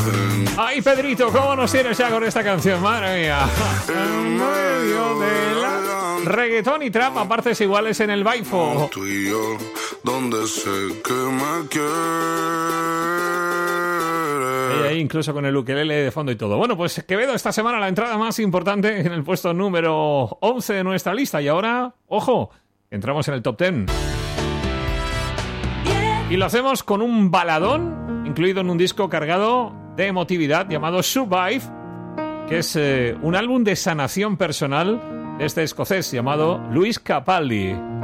Ay, Pedrito, ¿cómo nos tienes ya con esta canción? Madre mía. En medio de la... Reggaetón y trap a partes iguales en el baifo. Tú y yo, donde sé que me quieres. Y ahí incluso con el ukelele de fondo y todo. Bueno, pues Quevedo esta semana la entrada más importante en el puesto número 11 de nuestra lista. Y ahora, ojo, entramos en el top 10. Y lo hacemos con un baladón incluido en un disco cargado de emotividad llamado Survive, que es un álbum de sanación personal de este escocés llamado Luis Capaldi.